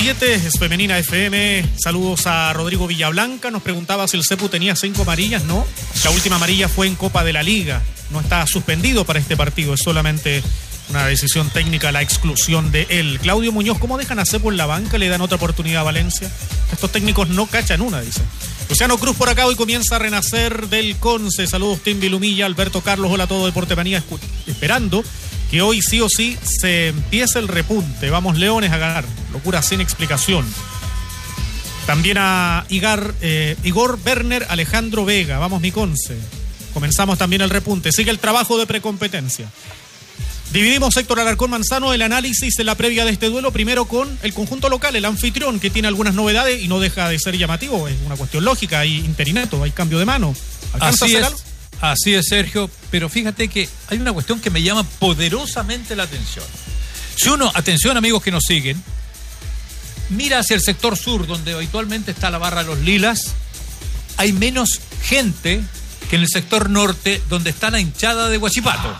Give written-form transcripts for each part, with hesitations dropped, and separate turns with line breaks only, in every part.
7, es Femenina FM. Saludos a Rodrigo Villablanca. Nos preguntaba si el Cepu tenía 5 amarillas. No, la última amarilla fue en Copa de la Liga. No está suspendido para este partido, es solamente una decisión técnica la exclusión de él. Claudio Muñoz, ¿cómo dejan a Cepu en la banca? ¿Le dan otra oportunidad a Valencia? Estos técnicos no cachan una, dice. Luciano Cruz por acá, hoy comienza a renacer del Conce. Saludos, Tim Vilumilla, Alberto Carlos, hola a todo Deporte Manía, esperando que hoy sí o sí se empiece el repunte. Vamos Leones a ganar, locura sin explicación. También a Igor Werner, Alejandro Vega, vamos mi Conce. Comenzamos también el repunte, sigue el trabajo de precompetencia. Dividimos, Héctor Alarcón Manzano, el análisis en la previa de este duelo, primero con el conjunto local, el anfitrión, que tiene algunas novedades y no deja de ser llamativo. Es una cuestión lógica, hay interinato, hay cambio de mano. ¿Alcanza a hacer algo?
Así es, Sergio, pero fíjate que hay una cuestión que me llama poderosamente la atención. Si uno, atención amigos que nos siguen, mira hacia el sector sur, donde habitualmente está la barra Los Lilas, hay menos gente que en el sector norte, donde está la hinchada de Huachipato.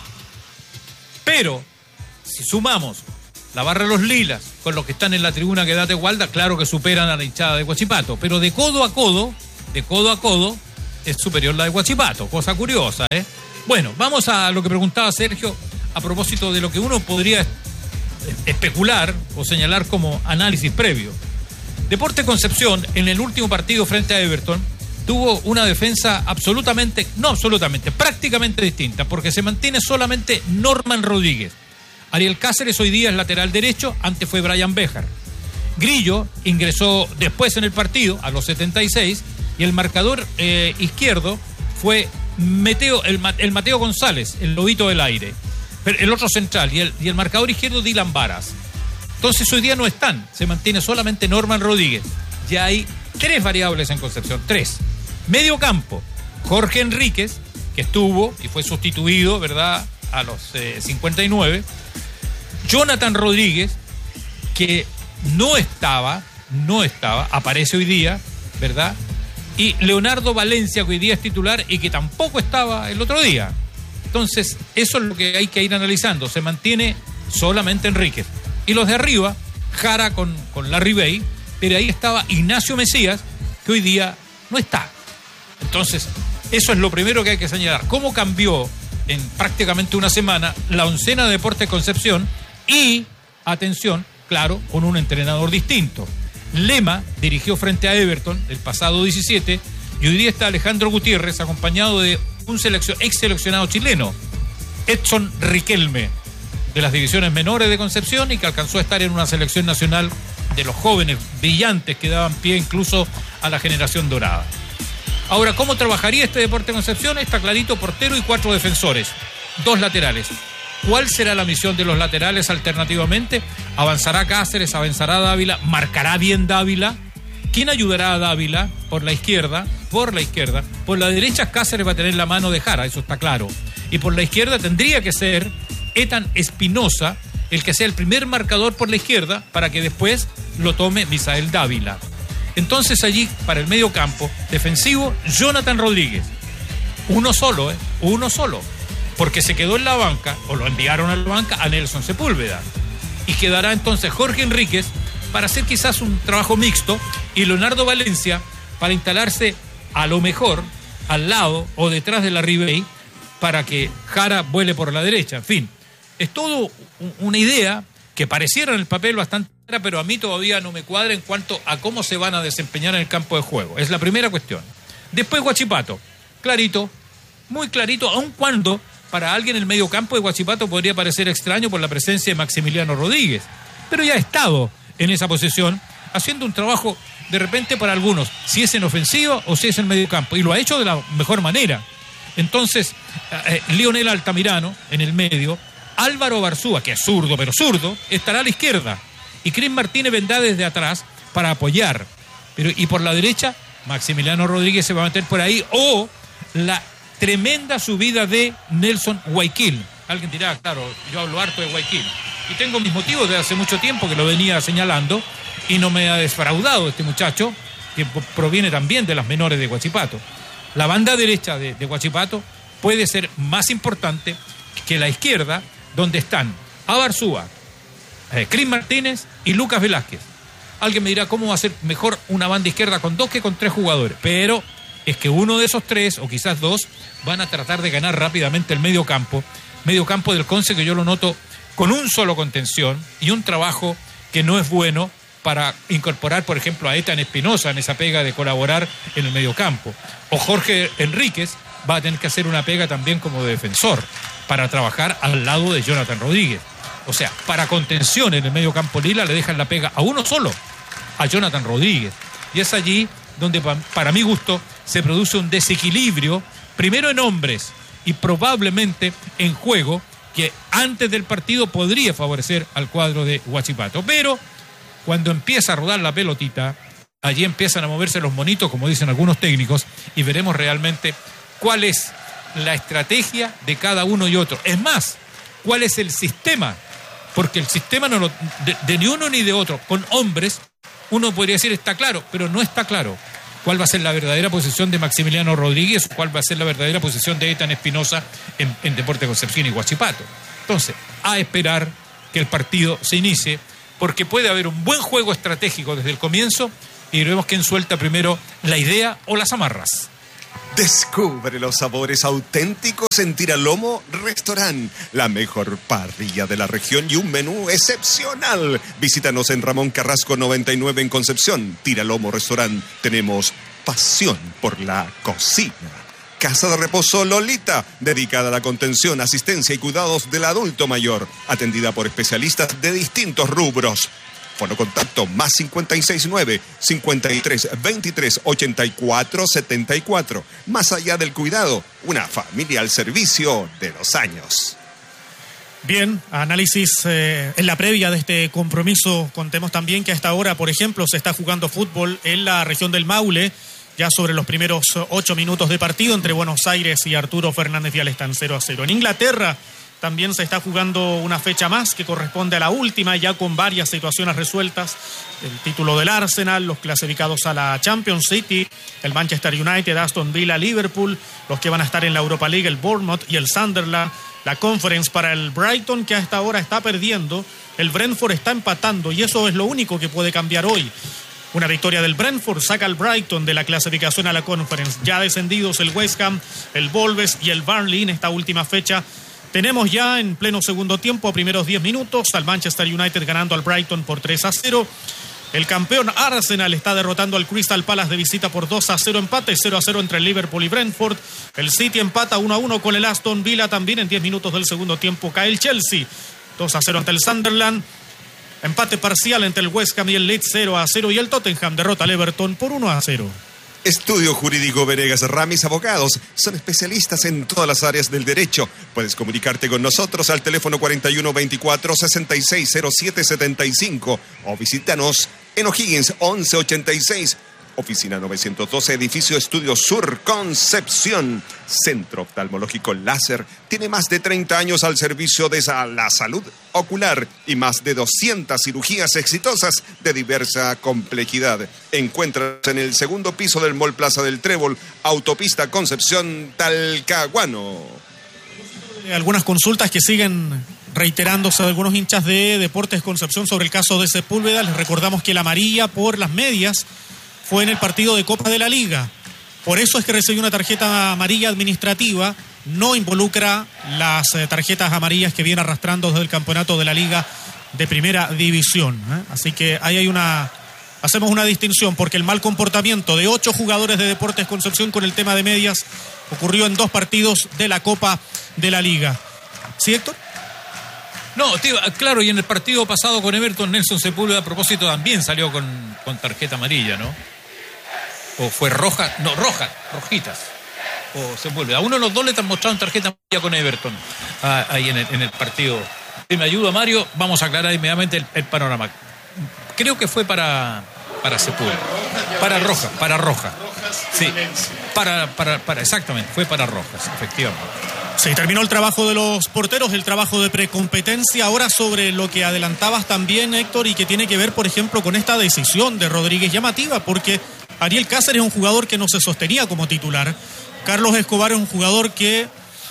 Pero, si sumamos la barra Los Lilas con los que están en la tribuna que da Tegualda, claro que superan a la hinchada de Huachipato, pero de codo a codo, es superior la de Huachipato, cosa curiosa, ¿eh? Bueno, vamos a lo que preguntaba Sergio a propósito de lo que uno podría especular o señalar como análisis previo. Deportes Concepción, en el último partido frente a Everton, tuvo una defensa prácticamente distinta, porque se mantiene solamente Norman Rodríguez. Ariel Cáceres hoy día es lateral derecho, antes fue Brian Béjar. Grillo ingresó después en el partido, a los 76, y el marcador izquierdo fue el Mateo González, el lobito del aire. Pero el otro central, y el marcador izquierdo Dylan Varas. Entonces hoy día no están, se mantiene solamente Norman Rodríguez. Ya hay 3 variables en Concepción, 3. Medio campo, Jorge Enríquez, que estuvo y fue sustituido, ¿verdad?, a los 59. Jonathan Rodríguez, que no estaba, aparece hoy día, ¿verdad? Y Leonardo Valencia, que hoy día es titular y que tampoco estaba el otro día. Entonces, eso es lo que hay que ir analizando. Se mantiene solamente Enríquez. Y los de arriba, Jara con Larry Bay, pero ahí estaba Ignacio Mesías, que hoy día no está. Entonces, eso es lo primero que hay que señalar. ¿Cómo cambió en prácticamente una semana la oncena de Deportes Concepción? Y, atención, claro, con un entrenador distinto. Lema dirigió frente a Everton el pasado 17 y hoy día está Alejandro Gutiérrez acompañado de un ex seleccionado chileno, Edson Riquelme, de las divisiones menores de Concepción y que alcanzó a estar en una selección nacional de los jóvenes brillantes que daban pie incluso a la generación dorada. Ahora, ¿cómo trabajaría este Deportes Concepción? Está clarito, portero y 4 defensores, 2 laterales. ¿Cuál será la misión de los laterales alternativamente? ¿Avanzará Cáceres, avanzará Dávila, marcará bien Dávila? ¿Quién ayudará a Dávila? Por la izquierda. Por la derecha Cáceres va a tener la mano de Jara, eso está claro. Y por la izquierda tendría que ser Ethan Espinosa el que sea el primer marcador por la izquierda para que después lo tome Misael Dávila. Entonces allí, para el medio campo defensivo, Jonathan Rodríguez. Uno solo, porque se quedó en la banca, o lo enviaron a la banca, a Nelson Sepúlveda. Y quedará entonces Jorge Enríquez para hacer quizás un trabajo mixto y Leonardo Valencia para instalarse a lo mejor al lado o detrás de la Ribey para que Jara vuele por la derecha. En fin, es todo una idea que pareciera en el papel bastante clara, pero a mí todavía no me cuadra en cuanto a cómo se van a desempeñar en el campo de juego. Es la primera cuestión. Después Huachipato, clarito, muy clarito, aun cuando para alguien el medio campo de Huachipato podría parecer extraño por la presencia de Maximiliano Rodríguez, pero ya ha estado en esa posición haciendo un trabajo de repente para algunos, si es en ofensiva o si es en medio campo, y lo ha hecho de la mejor manera. Entonces, Lionel Altamirano en el medio, Álvaro Barzúa, que es zurdo, pero zurdo, estará a la izquierda, y Cris Martínez vendrá desde atrás para apoyar. Y por la derecha, Maximiliano Rodríguez se va a meter por ahí, o la tremenda subida de Nelson Guayaquil. Alguien dirá, claro, yo hablo harto de Guayaquil, y tengo mis motivos de hace mucho tiempo que lo venía señalando, y no me ha defraudado este muchacho, que proviene también de las menores de Huachipato. La banda derecha de Huachipato puede ser más importante que la izquierda, donde están Abarzúa, Cris Martínez y Lucas Velázquez. Alguien me dirá, ¿cómo va a ser mejor una banda izquierda con 2 que con 3 jugadores? Pero es que uno de esos 3, o quizás 2, van a tratar de ganar rápidamente el medio campo del Conce, que yo lo noto con un solo contención y un trabajo que no es bueno para incorporar, por ejemplo, a Ethan Espinosa en esa pega de colaborar en el medio campo. O Jorge Enríquez va a tener que hacer una pega también como defensor para trabajar al lado de Jonathan Rodríguez. O sea, para contención en el medio campo lila le dejan la pega a uno solo, a Jonathan Rodríguez. Y es allí donde, para mi gusto, se produce un desequilibrio, primero en hombres y probablemente en juego, que antes del partido podría favorecer al cuadro de Huachipato. Pero cuando empieza a rodar la pelotita, allí empiezan a moverse los monitos, como dicen algunos técnicos, y veremos realmente cuál es la estrategia de cada uno y otro. Es más, cuál es el sistema, porque el sistema no de ni uno ni de otro, con hombres, uno podría decir está claro, pero no está claro cuál va a ser la verdadera posición de Maximiliano Rodríguez, cuál va a ser la verdadera posición de Ethan Espinosa en Deportes Concepción y Huachipato. Entonces, a esperar que el partido se inicie, porque puede haber un buen juego estratégico desde el comienzo y veremos quién suelta primero la idea o las amarras.
Descubre los sabores auténticos en Tiralomo Restaurant, la mejor parrilla de la región y un menú excepcional. Visítanos en Ramón Carrasco 99 en Concepción. Tiralomo Restaurant, tenemos pasión por la cocina. Casa de Reposo Lolita, dedicada a la contención, asistencia y cuidados del adulto mayor, atendida por especialistas de distintos rubros. Fono contacto más 569-53-23-84-74. Más allá del cuidado, una familia al servicio de los años.
Bien, análisis en la previa de este compromiso. Contemos también que a esta hora, por ejemplo, se está jugando fútbol en la región del Maule, ya sobre los primeros 8 minutos de partido entre Buenos Aires y Arturo Fernández Vial están 0-0. En Inglaterra también se está jugando una fecha más que corresponde a la última, ya con varias situaciones resueltas. El título del Arsenal, los clasificados a la Champions, City, el Manchester United, Aston Villa, Liverpool, los que van a estar en la Europa League, el Bournemouth y el Sunderland. La Conference para el Brighton, que a esta hora está perdiendo, el Brentford está empatando y eso es lo único que puede cambiar hoy. Una victoria del Brentford saca al Brighton de la clasificación a la Conference. Ya descendidos el West Ham, el Wolves y el Burnley en esta última fecha. Tenemos ya en pleno segundo tiempo, a primeros 10 minutos, al Manchester United ganando al Brighton por 3-0. El campeón Arsenal está derrotando al Crystal Palace de visita por 2-0 empate, 0-0 entre el Liverpool y Brentford. El City empata 1-1 con el Aston Villa también en 10 minutos del segundo tiempo. Cae el Chelsea, 2-0 ante el Sunderland. Empate parcial entre el West Ham y el Leeds, 0-0. Y el Tottenham derrota al Everton por 1-0.
Estudio Jurídico Venegas Ramis Abogados. Son especialistas en todas las áreas del derecho. Puedes comunicarte con nosotros al teléfono 4124-660775 o visítanos en O'Higgins 1186. Oficina 912, edificio Estudio Sur, Concepción. Centro Oftalmológico Láser. Tiene más de 30 años al servicio de la salud ocular y más de 200 cirugías exitosas de diversa complejidad. Encuentras en el segundo piso del Mall Plaza del Trébol, Autopista Concepción Talcahuano.
Algunas consultas que siguen reiterándose de algunos hinchas de Deportes Concepción sobre el caso de Sepúlveda. Les recordamos que la amarilla por las medias fue en el partido de Copa de la Liga. Por eso es que recibió una tarjeta amarilla administrativa. No involucra las tarjetas amarillas que viene arrastrando desde el campeonato de la Liga de Primera División. Así que ahí hay hacemos una distinción, porque el mal comportamiento de 8 jugadores de Deportes Concepción con el tema de medias ocurrió en 2 partidos de la Copa de la Liga. ¿Sí, Héctor?
No, tío, claro, y en el partido pasado con Everton, Nelson Sepúlveda a propósito también salió con tarjeta amarilla, ¿no? O fue roja, no, rojitas. O Sepúlveda. A uno de los dos le están mostrando tarjeta amarilla con Everton ahí en el partido. Si me ayuda Mario, vamos a aclarar inmediatamente el panorama. Creo que fue para Sepúlveda. Para Rojas. Sí, exactamente, fue para Rojas, efectivamente.
Sí, terminó el trabajo de los porteros, el trabajo de precompetencia. Ahora sobre lo que adelantabas también, Héctor, y que tiene que ver, por ejemplo, con esta decisión de Rodríguez llamativa, porque Ariel Cáceres es un jugador que no se sostenía como titular. Carlos Escobar es un jugador que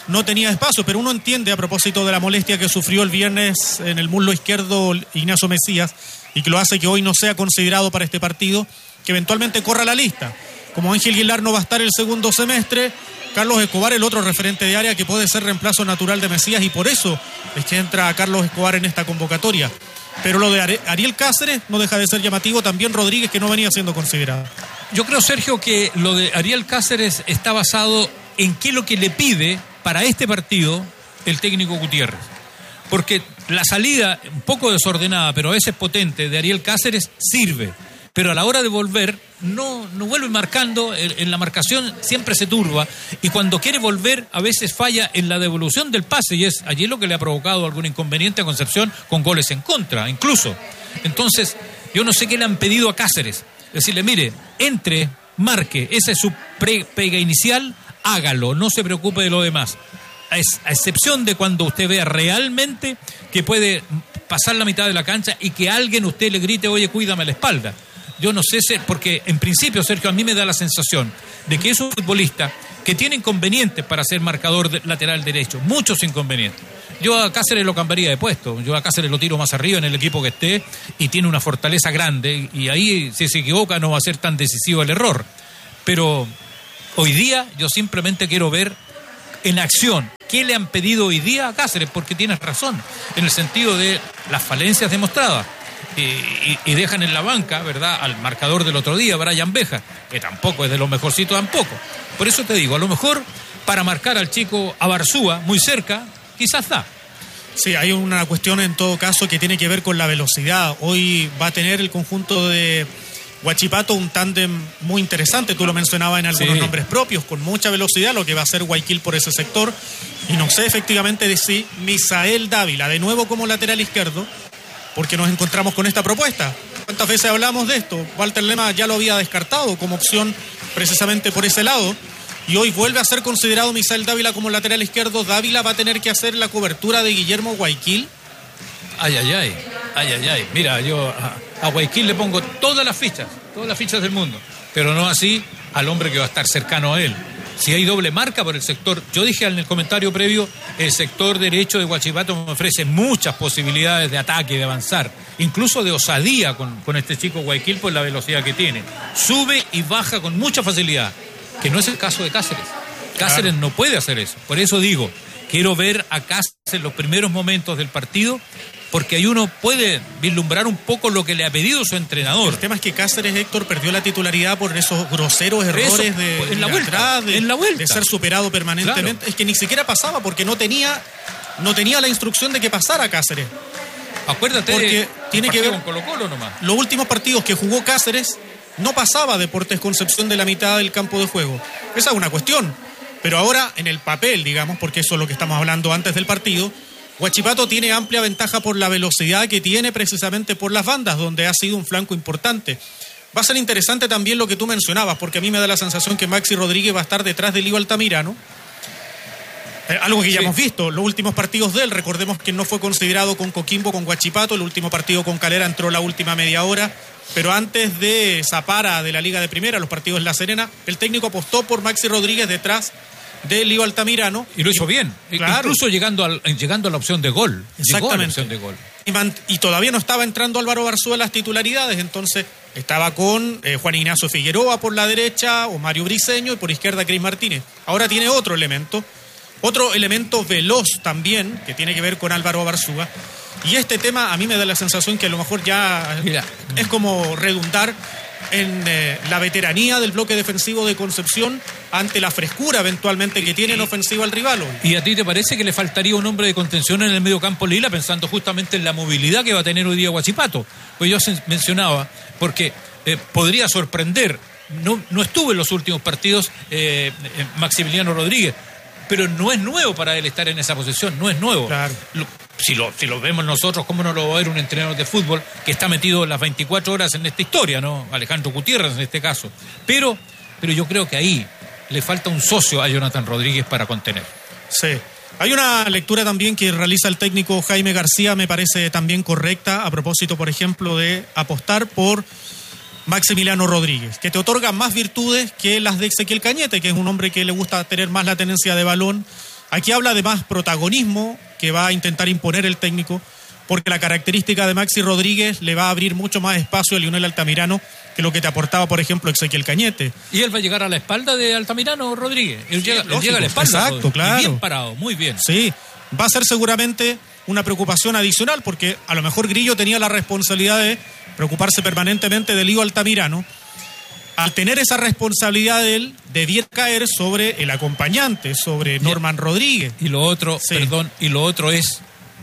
no tenía espacio, pero uno entiende a propósito de la molestia que sufrió el viernes en el muslo izquierdo Ignacio Mesías y que lo hace que hoy no sea considerado para este partido, que eventualmente corra la lista. Como Ángel Guilar no va a estar el segundo semestre, Carlos Escobar, el otro referente de área que puede ser reemplazo natural de Mesías, y por eso es que entra Carlos Escobar en esta convocatoria. Pero lo de Ariel Cáceres no deja de ser llamativo, también Rodríguez, que no venía siendo considerado.
Yo creo, Sergio, que lo de Ariel Cáceres está basado en qué es lo que le pide para este partido el técnico Gutiérrez. Porque la salida, un poco desordenada, pero a veces potente, de Ariel Cáceres sirve. Pero a la hora de volver, no vuelve marcando, en la marcación siempre se turba, y cuando quiere volver a veces falla en la devolución del pase, y es allí lo que le ha provocado algún inconveniente a Concepción, con goles en contra, incluso. Entonces, yo no sé qué le han pedido a Cáceres. Decirle, mire, entre, marque, esa es su pega inicial, hágalo, no se preocupe de lo demás. A excepción de cuando usted vea realmente que puede pasar la mitad de la cancha y que alguien usted le grite, oye, cuídame la espalda. Yo no sé, porque en principio, Sergio, a mí me da la sensación de que es un futbolista que tiene inconvenientes para ser marcador lateral derecho, muchos inconvenientes. Yo a Cáceres lo cambiaría de puesto, yo a Cáceres lo tiro más arriba en el equipo que esté, y tiene una fortaleza grande, y ahí si se equivoca no va a ser tan decisivo el error. Pero hoy día yo simplemente quiero ver en acción qué le han pedido hoy día a Cáceres, porque tienes razón, en el sentido de las falencias demostradas. Y dejan en la banca, ¿verdad?, al marcador del otro día, Brian Béjar, que tampoco es de lo mejorcito tampoco. Por eso te digo, a lo mejor para marcar al chico Abarzúa muy cerca, quizás da.
Sí, hay una cuestión en todo caso que tiene que ver con la velocidad. Hoy va a tener el conjunto de Huachipato un tándem muy interesante, tú lo mencionabas en algunos nombres propios, con mucha velocidad, lo que va a hacer Guayaquil por ese sector. Y no sé efectivamente de si Misael Dávila, de nuevo como lateral izquierdo, porque nos encontramos con esta propuesta. ¿Cuántas veces hablamos de esto? Walter Lema ya lo había descartado como opción precisamente por ese lado, y hoy vuelve a ser considerado Misael Dávila como lateral izquierdo. Dávila va a tener que hacer la cobertura de Guillermo Guayaquil.
Ay. Mira, yo a Guayaquil le pongo todas las fichas del mundo, pero no así al hombre que va a estar cercano a él. Si hay doble marca por el sector, yo dije en el comentario previo, el sector derecho de Huachipato me ofrece muchas posibilidades de ataque, de avanzar, incluso de osadía con este chico Guayaquil por la velocidad que tiene. Sube y baja con mucha facilidad, que no es el caso de Cáceres. Cáceres no puede hacer eso. Por eso digo, quiero ver a Cáceres en los primeros momentos del partido, porque ahí uno puede vislumbrar un poco lo que le ha pedido su entrenador.
El tema es que Cáceres, Héctor, perdió la titularidad por esos groseros errores
en la vuelta,
de ser superado permanentemente. Claro. Es que ni siquiera pasaba porque no tenía la instrucción de que pasara Cáceres.
Acuérdate,
porque tiene que ver
con Colo-Colo nomás.
Los últimos partidos que jugó Cáceres no pasaba Deportes Concepción de la mitad del campo de juego. Esa es una cuestión. Pero ahora en el papel, digamos, porque eso es lo que estamos hablando antes del partido, Huachipato tiene amplia ventaja por la velocidad que tiene precisamente por las bandas, donde ha sido un flanco importante. Va a ser interesante también lo que tú mencionabas, porque a mí me da la sensación que Maxi Rodríguez va a estar detrás de Lío Altamirano. Algo que ya hemos visto, los últimos partidos de él, recordemos que no fue considerado con Coquimbo, con Huachipato, el último partido con Calera entró la última media hora, pero antes de esa para de la Liga de Primera, los partidos en La Serena, el técnico apostó por Maxi Rodríguez detrás de Lío Altamirano.
Y lo hizo bien, claro. Incluso llegando a la opción de gol.
Exactamente.
Llegó a la opción de gol.
Y todavía no estaba entrando Álvaro Abarzúa a las titularidades, entonces estaba con Juan Ignacio Figueroa por la derecha, o Mario Briceño, y por izquierda Cris Martínez. Ahora tiene otro elemento veloz también, que tiene que ver con Álvaro Abarzúa. Y este tema a mí me da la sensación que a lo mejor ya es como redundar en la veteranía del bloque defensivo de Concepción ante la frescura eventualmente que tiene en ofensiva al rival.
¿Y a ti te parece que le faltaría un hombre de contención en el medio campo Lila, pensando justamente en la movilidad que va a tener hoy día Huachipato? Pues yo mencionaba, porque podría sorprender, no estuvo en los últimos partidos Maximiliano Rodríguez, pero no es nuevo para él estar en esa posición, no es nuevo.
Claro.
Si lo vemos nosotros, ¿cómo no lo va a ver un entrenador de fútbol que está metido las 24 horas en esta historia, ¿no? Alejandro Gutiérrez en este caso. Pero yo creo que ahí le falta un socio a Jonathan Rodríguez para contener.
Sí. Hay una lectura también que realiza el técnico Jaime García, me parece también correcta, a propósito, por ejemplo, de apostar por Maximiliano Rodríguez, que te otorga más virtudes que las de Ezequiel Cañete, que es un hombre que le gusta tener más la tenencia de balón Aquí habla de más protagonismo que va a intentar imponer el técnico, porque la característica de Maxi Rodríguez le va a abrir mucho más espacio a Lionel Altamirano que lo que te aportaba, por ejemplo, Ezequiel Cañete.
Y él va a llegar a la espalda de Altamirano, Rodríguez. Él llega a la espalda.
Exacto,
Rodríguez.
claro.
Y bien parado, muy bien.
Sí, va a ser seguramente una preocupación adicional, porque a lo mejor Grillo tenía la responsabilidad de preocuparse permanentemente de Lío Altamirano. Al tener esa responsabilidad de él, debiera caer sobre el acompañante, sobre Norman Rodríguez.
Y lo otro,
Sí.
y lo otro es,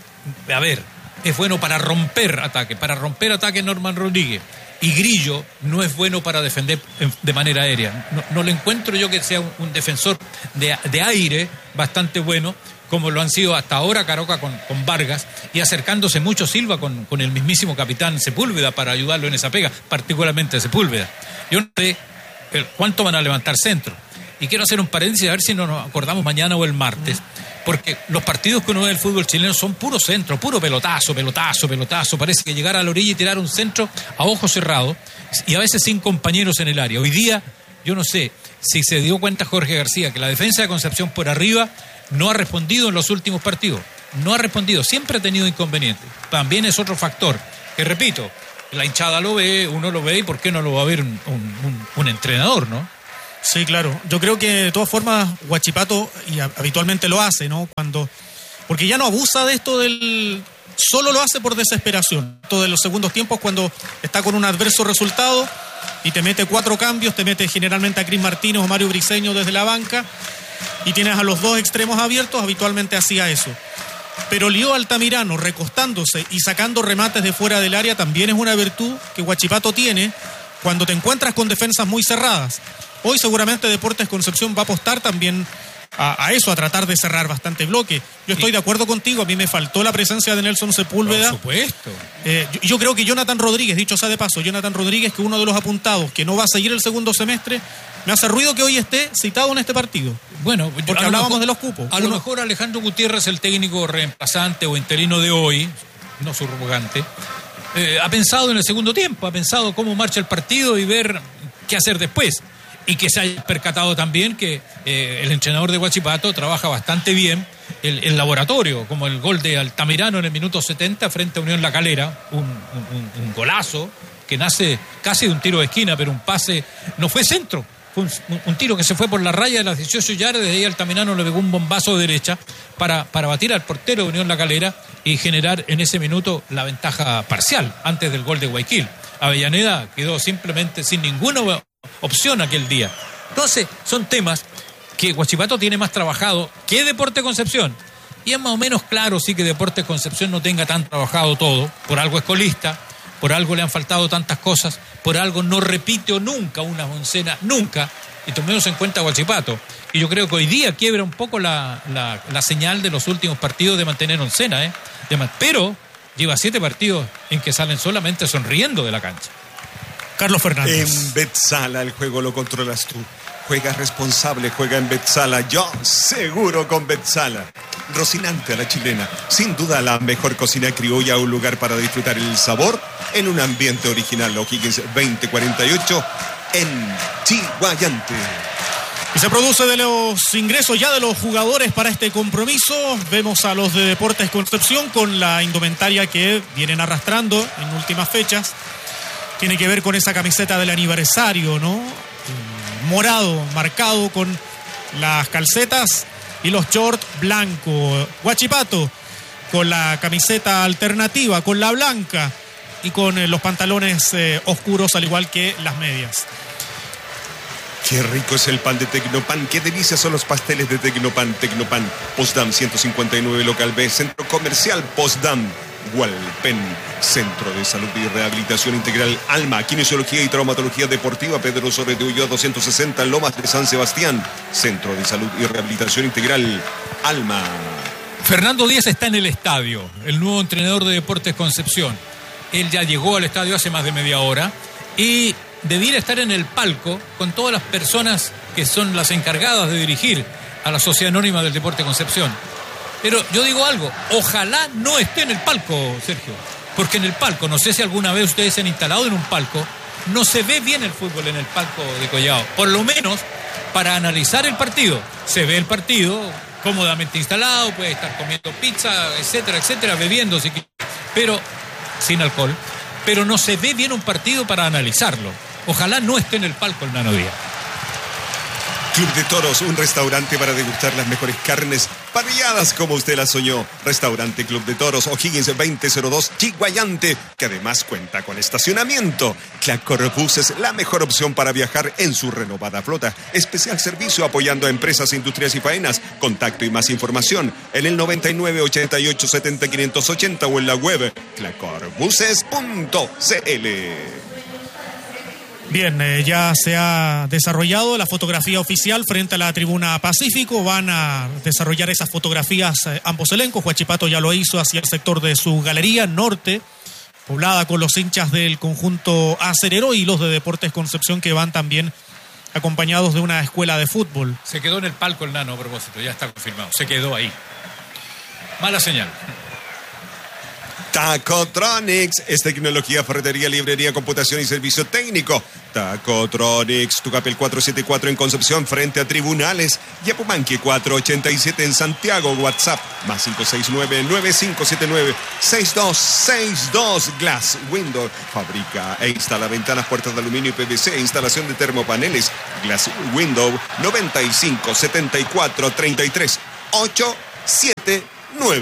a ver, es bueno para romper ataque Norman Rodríguez. Y Grillo no es bueno para defender de manera aérea. No le encuentro yo que sea un defensor de aire bastante bueno, como lo han sido hasta ahora Caroca con Vargas, y acercándose mucho Silva con el mismísimo capitán Sepúlveda para ayudarlo en esa pega, particularmente Sepúlveda. Yo no sé cuánto van a levantar centro. Y quiero hacer un paréntesis a ver si nos acordamos mañana o el martes, porque los partidos que uno ve del fútbol chileno son puro centro, puro pelotazo. Parece que llegar a la orilla y tirar un centro a ojos cerrados y a veces sin compañeros en el área. Hoy día, yo no sé si se dio cuenta Jorge García que la defensa de Concepción por arriba no ha respondido en los últimos partidos. No ha respondido, siempre ha tenido inconvenientes. También es otro factor, que repito, la hinchada lo ve, uno lo ve, y ¿por qué no lo va a ver un entrenador, no?
Sí, claro. Yo creo que de todas formas Huachipato, y habitualmente lo hace, ¿no? Porque ya no abusa de esto solo lo hace por desesperación. Todo en los segundos tiempos, cuando está con un adverso resultado y te mete 4 cambios, te mete generalmente a Cris Martínez o Mario Briceño desde la banca y tienes a los 2 extremos abiertos, habitualmente hacía eso. Pero Lío Altamirano recostándose y sacando remates de fuera del área también es una virtud que Huachipato tiene cuando te encuentras con defensas muy cerradas. Hoy seguramente Deportes Concepción va a apostar también a eso, a tratar de cerrar bastante bloque. Yo estoy de acuerdo contigo, a mí me faltó la presencia de Nelson Sepúlveda.
Por supuesto.
Yo creo que Jonathan Rodríguez, dicho sea de paso, Jonathan Rodríguez, que uno de los apuntados que no va a seguir el segundo semestre, me hace ruido que hoy esté citado en este partido.
Bueno,
porque hablábamos de los cupos.
A lo mejor Alejandro Gutiérrez, el técnico reemplazante o interino de hoy, no subrogante, ha pensado en el segundo tiempo, ha pensado cómo marcha el partido y ver qué hacer después. Y que se haya percatado también que el entrenador de Huachipato trabaja bastante bien el laboratorio, como el gol de Altamirano en el minuto 70 frente a Unión La Calera, un golazo que nace casi de un tiro de esquina, pero un pase, no fue centro, fue un tiro que se fue por la raya de las 18 yardas, desde ahí Altamirano le pegó un bombazo de derecha para batir al portero de Unión La Calera y generar en ese minuto la ventaja parcial antes del gol de Guayaquil. Avellaneda quedó simplemente sin ninguna opción aquel día. Entonces, son temas que Huachipato tiene más trabajado que Deportes Concepción. Y es más o menos claro, sí, que Deportes Concepción no tenga tan trabajado todo. Por algo es colista, por algo le han faltado tantas cosas, por algo no repite nunca una oncena, nunca. Y tomemos en cuenta Huachipato. Y yo creo que hoy día quiebra un poco la señal de los últimos partidos de mantener oncena, pero lleva 7 partidos en que salen solamente sonriendo de la cancha.
Carlos Fernández.
En Betsala el juego lo controlas tú. Juega responsable, juega en Betsala. Yo seguro con Betsala. Rocinante a la chilena. Sin duda la mejor cocina criolla, un lugar para disfrutar el sabor en un ambiente original. O'Higgins 2048 en Chiguayante.
Y se produce de los ingresos ya de los jugadores para este compromiso. Vemos a los de Deportes Concepción con la indumentaria que vienen arrastrando en últimas fechas. Tiene que ver con esa camiseta del aniversario, ¿no? Morado, marcado con las calcetas y los shorts blancos. Huachipato con la camiseta alternativa, con la blanca y con los pantalones oscuros, al igual que las medias.
Qué rico es el pan de Tecnopan, qué delicias son los pasteles de Tecnopan. Tecnopan, Postdam 159, local B, Centro Comercial Postdam, Hualpén, Centro de Salud y Rehabilitación Integral Alma, Kinesiología y Traumatología Deportiva, Pedro Soler de Ulloa 260, Lomas de San Sebastián, Centro de Salud y Rehabilitación Integral Alma.
Fernando Díaz está en el estadio, el nuevo entrenador de Deportes Concepción. Él ya llegó al estadio hace más de media hora y debiera estar en el palco con todas las personas que son las encargadas de dirigir a la Sociedad Anónima del Deporte Concepción. Pero yo digo algo, ojalá no esté en el palco, Sergio, porque en el palco, no sé si alguna vez ustedes se han instalado en un palco, no se ve bien el fútbol en el palco de Collao, por lo menos para analizar el partido. Se ve el partido cómodamente instalado, puede estar comiendo pizza, etcétera, etcétera, bebiendo, pero sin alcohol. Pero no se ve bien un partido para analizarlo. Ojalá no esté en el palco el Nano Díaz.
Club de Toros, un restaurante para degustar las mejores carnes parrilladas como usted las soñó. Restaurante Club de Toros, O'Higgins 2002, Chiguayante, que además cuenta con estacionamiento. Clacor Buses, la mejor opción para viajar en su renovada flota. Especial servicio apoyando a empresas, industrias y faenas. Contacto y más información en el 99 88 70 580 o en la web clacorbuses.cl.
Bien, ya se ha desarrollado la fotografía oficial frente a la tribuna Pacífico. Van a desarrollar esas fotografías ambos elencos. Huachipato ya lo hizo hacia el sector de su galería norte, poblada con los hinchas del conjunto acerero, y los de Deportes Concepción, que van también acompañados de una escuela de fútbol.
Se quedó en el palco el Nano, a propósito, ya está confirmado. Se quedó ahí. Mala señal.
Tacotronics es tecnología, ferretería, librería, computación y servicio técnico. Tacotronics, Tucapel 474 en Concepción frente a Tribunales. Yapumanque 487 en Santiago. WhatsApp más 569-9579-6262. Glass Window, fabrica e instala ventanas, puertas de aluminio y PVC, instalación de termopaneles. Glass Window 95 74 33 879.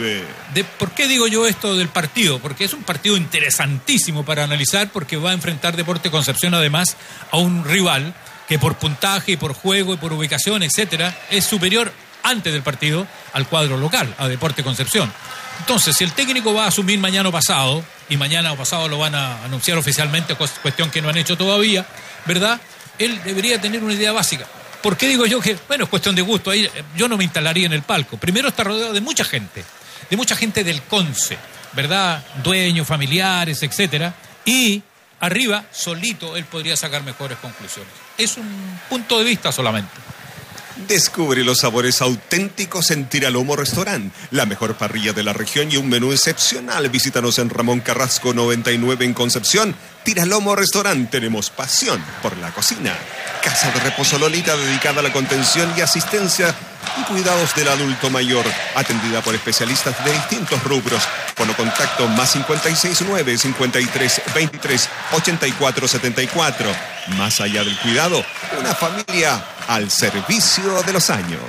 ¿Por qué digo yo esto del partido? Porque es un partido interesantísimo para analizar, porque va a enfrentar Deportes Concepción además a un rival que por puntaje y por juego y por ubicación, etcétera, es superior antes del partido al cuadro local, a Deportes Concepción. Entonces, si el técnico va a asumir mañana o pasado, y mañana o pasado lo van a anunciar oficialmente, cuestión que no han hecho todavía, ¿verdad? Él debería tener una idea básica. ¿Por qué digo yo que, bueno, es cuestión de gusto? Ahí yo no me instalaría en el palco. Primero, está rodeado de mucha gente del Conce, ¿verdad? Dueños, familiares, etcétera. Y arriba, solito, él podría sacar mejores conclusiones. Es un punto de vista solamente.
Descubre los sabores auténticos en Tiralomo Restaurant, la mejor parrilla de la región y un menú excepcional. Visítanos en Ramón Carrasco 99 en Concepción. Tiralomo Restaurant, tenemos pasión por la cocina. Casa de Reposo Lolita, dedicada a la contención y asistencia y cuidados del adulto mayor, atendida por especialistas de distintos rubros. Con contacto más 569 53 23 84 74. Más allá del cuidado, una familia al servicio de los años.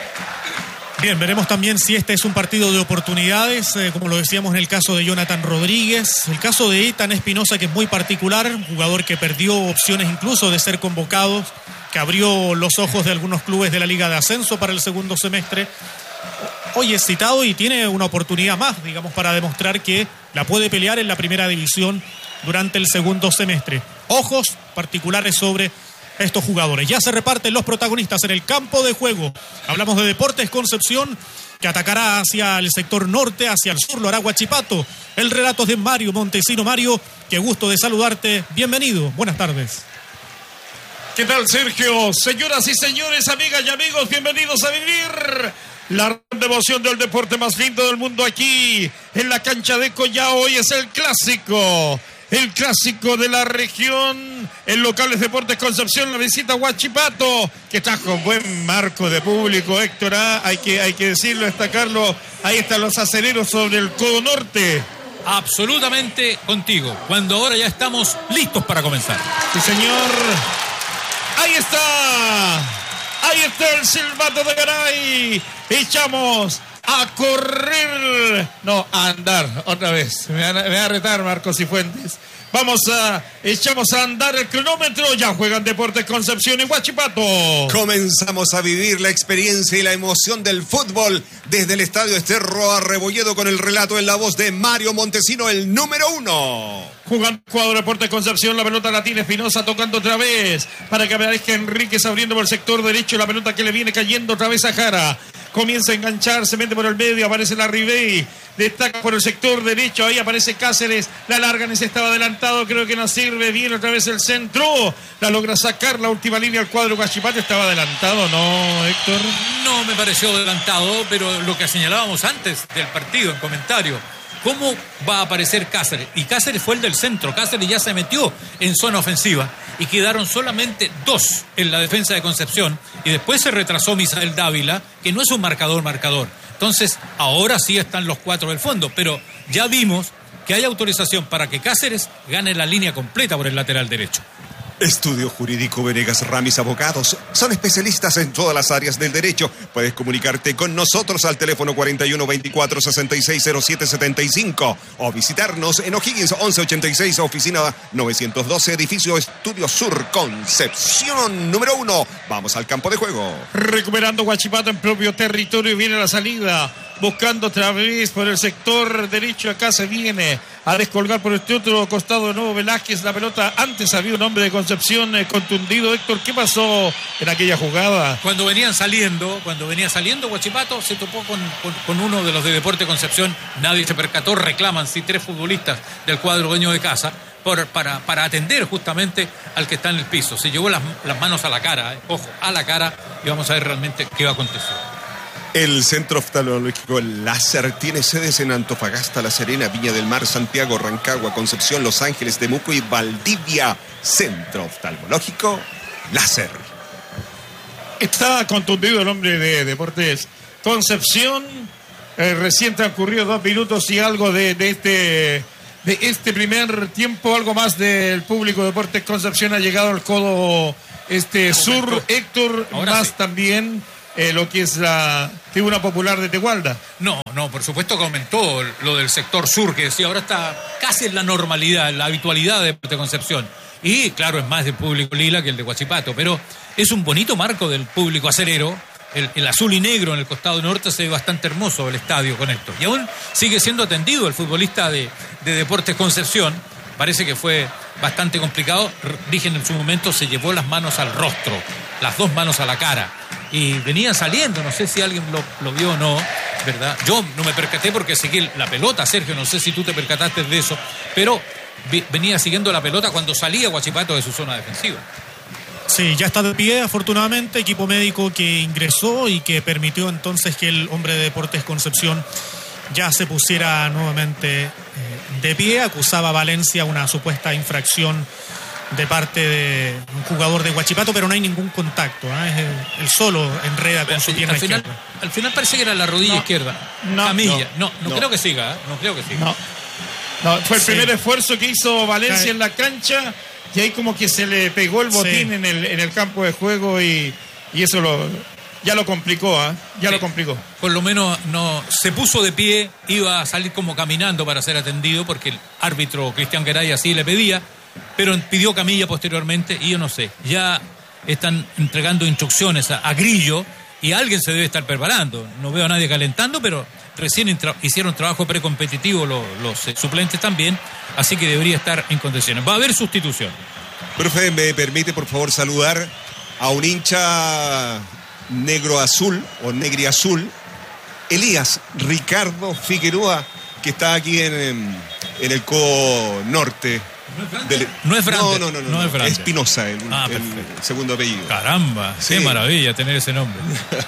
Bien, veremos también si este es un partido de oportunidades, como lo decíamos en el caso de Jonathan Rodríguez. El caso de Ethan Espinosa, que es muy particular, un jugador que perdió opciones incluso de ser convocado, que abrió los ojos de algunos clubes de la Liga de Ascenso para el segundo semestre. Hoy es citado y tiene una oportunidad más, digamos, para demostrar que la puede pelear en la primera división durante el segundo semestre. Ojos particulares sobre estos jugadores. Ya se reparten los protagonistas en el campo de juego. Hablamos de Deportes Concepción, que atacará hacia el sector norte, hacia el sur, lo hará Huachipato. El relato es de Mario Montesino. Mario, qué gusto de saludarte. Bienvenido, buenas tardes.
¿Qué tal, Sergio? Señoras y señores, amigas y amigos, bienvenidos a vivir la emoción del deporte más lindo del mundo aquí en la cancha de Collao. Hoy es el clásico de la región. El local es Deportes Concepción, la visita a Huachipato, que está con buen marco de público, Héctor. Hay que decirlo, destacarlo. Ahí están los acereros sobre el codo norte.
Absolutamente contigo, cuando ahora ya estamos listos para comenzar.
Sí, señor. Ahí está el silbato de Garay. Echamos a correr, no, a andar, otra vez. Me va a retar Marcos Cifuentes. Echamos a andar el cronómetro. Ya juegan Deportes Concepción y Huachipato.
Comenzamos a vivir la experiencia y la emoción del fútbol desde el Estadio Esterro Arrebolledo, con el relato en la voz de Mario Montesino, el número 1.
Jugando cuadro Deportes Concepción, la pelota la tiene Espinosa, tocando otra vez para que aparezca Enríquez abriendo por el sector derecho, la pelota que le viene cayendo otra vez a Jara. Comienza a enganchar, se mete por el medio, aparece la Ribey, destaca por el sector derecho, ahí aparece Cáceres, la larga, estaba adelantado, creo que no sirve, bien otra vez el centro, la logra sacar la última línea al cuadro Huachipato. ¿Estaba adelantado, no, Héctor?
No me pareció adelantado, pero lo que señalábamos antes del partido en comentario, ¿cómo va a aparecer Cáceres? Y Cáceres fue el del centro. Cáceres ya se metió en zona ofensiva y quedaron solamente 2 en la defensa de Concepción, y después se retrasó Misael Dávila, que no es un marcador. Entonces, ahora sí están los 4 del fondo, pero ya vimos que hay autorización para que Cáceres gane la línea completa por el lateral derecho.
Estudio Jurídico Venegas Ramis Abogados. Son especialistas en todas las áreas del derecho. Puedes comunicarte con nosotros al teléfono 4124-660775 o visitarnos en O'Higgins 1186, oficina 912, edificio Estudio Sur, Concepción número 1. Vamos al campo de juego.
Recuperando Huachipato en propio territorio, viene la salida. Buscando otra vez por el sector derecho. Acá se viene a descolgar por este otro costado de nuevo Velázquez. La pelota, antes había un hombre de Concepción contundido. Héctor, ¿qué pasó en aquella jugada?
Cuando venía saliendo Huachipato se topó con uno de los de Deporte Concepción. Nadie se percató. Reclaman 3 futbolistas del cuadro dueño de casa para atender justamente al que está en el piso. Se llevó las manos a la cara, ojo, a la cara, y vamos a ver realmente qué va a acontecer.
El Centro Oftalmológico Láser tiene sedes en Antofagasta, La Serena, Viña del Mar, Santiago, Rancagua, Concepción, Los Ángeles, Temuco y Valdivia. Centro Oftalmológico Láser.
Está contundido el hombre de Deportes Concepción. Recién transcurrido 2 minutos y algo de este primer tiempo. Algo más del público de Deportes Concepción ha llegado al codo sur. Héctor, ahora más sí. También lo que es la tribuna popular de Tegualda.
No, por supuesto que aumentó lo del sector sur, que decía, ahora está casi en la normalidad, en la habitualidad de Concepción. Y claro, es más del público lila que el de Huachipato, pero es un bonito marco del público acerero. El azul y negro en el costado norte se ve bastante hermoso el estadio con esto. Y aún sigue siendo atendido el futbolista de Deportes Concepción. Parece que fue bastante complicado. Dije en su momento, se llevó las manos al rostro, las 2 manos a la cara. Y venía saliendo, no sé si alguien lo vio o no, ¿verdad? Yo no me percaté porque seguí la pelota, Sergio, no sé si tú te percataste de eso, pero venía siguiendo la pelota cuando salía Huachipato de su zona defensiva.
Sí, ya está de pie, afortunadamente, equipo médico que ingresó y que permitió entonces que el hombre de Deportes Concepción ya se pusiera nuevamente de pie. Acusaba a Valencia una supuesta infracción de parte de un jugador de Huachipato, pero no hay ningún contacto, ¿eh? Es él solo enreda con su pierna izquierda.
Al final parece que era la rodilla izquierda. Camilla. No creo que siga, ¿eh? No creo que siga.
No, fue el primer esfuerzo que hizo Valencia en la cancha, y ahí como que se le pegó el botín en el campo de juego y eso ya lo complicó, ¿eh? Lo complicó.
Por lo menos no se puso de pie, iba a salir como caminando para ser atendido, porque el árbitro Cristian Garay así le pedía, pero pidió camilla posteriormente, y yo no sé, ya están entregando instrucciones a Grillo, y alguien se debe estar preparando. No veo a nadie calentando, pero recién hicieron trabajo precompetitivo los suplentes también, así que debería estar en condiciones. Va a haber sustitución.
Profe, ¿me permite por favor saludar a un hincha negro-azul o negri-azul, Elías Ricardo Figueroa, que está aquí en el codo norte?
No es Brande.
No es Brande. Espinosa, el segundo apellido.
Caramba, sí. Qué maravilla tener ese nombre.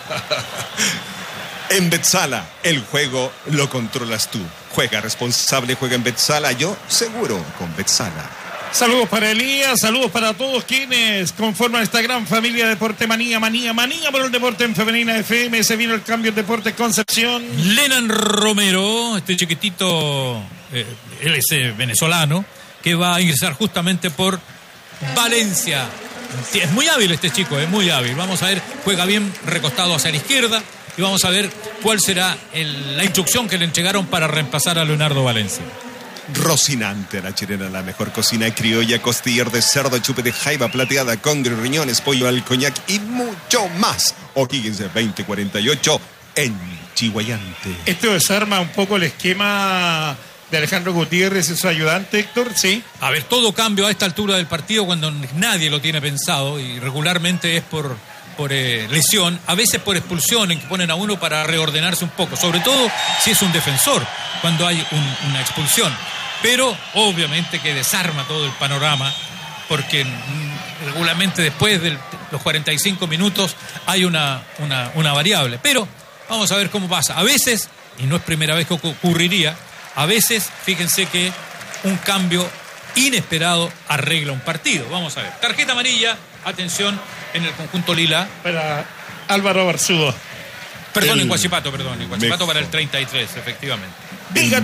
En Betzala, el juego lo controlas tú. Juega responsable, juega en Betzala. Yo seguro con Betzala.
Saludos para Elías, saludos para todos quienes conforman esta gran familia de Deporte Manía por el deporte en Femenina FM. Se vino el cambio en Deportes Concepción.
Lenan Romero, este chiquitito, él es venezolano, que va a ingresar justamente por Valencia. Es muy hábil este chico, es muy hábil. Vamos a ver, juega bien recostado hacia la izquierda, y vamos a ver cuál será la instrucción que le entregaron para reemplazar a Leonardo Valencia.
Rocinante, la chilena, la mejor cocina criolla, costillar de cerdo, chupe de jaiba plateada, congrio, riñones, pollo al coñac y mucho más. O'Higgins 2048 en Chihuayante.
Esto desarma un poco el esquema de Alejandro Gutiérrez y su ayudante, Héctor, ¿sí?
A ver, todo cambio a esta altura del partido cuando nadie lo tiene pensado, y regularmente es por lesión, a veces por expulsión, en que ponen a uno para reordenarse un poco, sobre todo si es un defensor, cuando hay una expulsión. Pero obviamente que desarma todo el panorama, porque regularmente después de los 45 minutos hay una variable. Pero vamos a ver cómo pasa. A veces, y no es primera vez que ocurriría, A veces, fíjense que un cambio inesperado arregla un partido. Vamos a ver. Tarjeta amarilla, atención, en el conjunto lila.
Para Álvaro Barzúa.
En Huachipato para el 33, efectivamente.
Diga